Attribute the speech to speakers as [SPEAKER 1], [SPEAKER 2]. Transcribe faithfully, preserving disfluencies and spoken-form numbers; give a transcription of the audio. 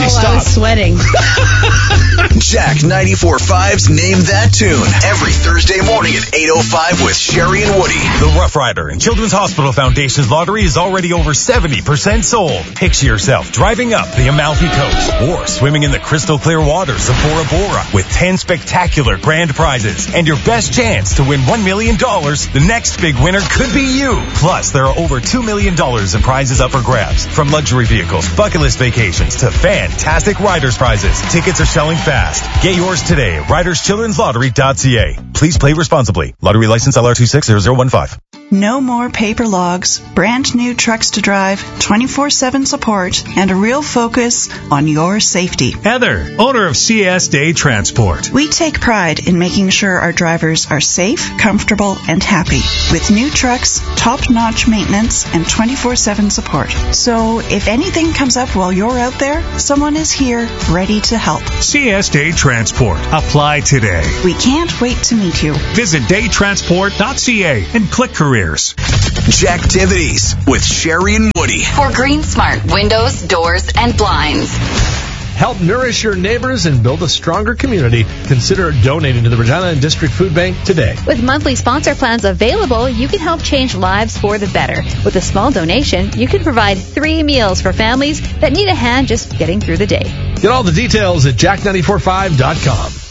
[SPEAKER 1] Oh,
[SPEAKER 2] stop.
[SPEAKER 1] I was sweating.
[SPEAKER 3] Jack ninety-four point five's Name That Tune every Thursday morning at eight oh five with Sherry and Woody.
[SPEAKER 4] The Rough Rider and Children's Hospital Foundation's lottery is already over seventy percent sold. Picture yourself driving up the Amalfi Coast or swimming in the crystal clear waters of Bora Bora with ten spectacular grand prizes and your best chance to win one million dollars. The next big winner could be you. Plus, there are over two million dollars in prizes up for grabs, from luxury vehicles, bucket list vacations to fantastic riders prizes. Tickets are selling fast. Get yours today at riders children's lottery dot c a. Please play responsibly. Lottery license L R two six zero zero one five.
[SPEAKER 5] No more paper logs, brand new trucks to drive, twenty-four seven support, and a real focus on your safety.
[SPEAKER 6] Heather, owner of C S Day Transport.
[SPEAKER 5] We take pride in making sure our drivers are safe, comfortable, and happy. With new trucks, top-notch maintenance, and twenty-four seven support. So if anything comes up while you're out there, someone is here ready to help.
[SPEAKER 6] C S Day Transport. Apply today.
[SPEAKER 5] We can't wait to meet you.
[SPEAKER 6] Visit day transport dot c a and click careers.
[SPEAKER 3] Jacktivities with Sherry and Woody.
[SPEAKER 7] For Green Smart Windows, Doors, and Blinds.
[SPEAKER 2] Help nourish your neighbors and build a stronger community. Consider donating to the Regina District Food Bank today.
[SPEAKER 8] With monthly sponsor plans available, you can help change lives for the better. With a small donation, you can provide three meals for families that need a hand just getting through the day.
[SPEAKER 2] Get all the details at jack nine four five dot com.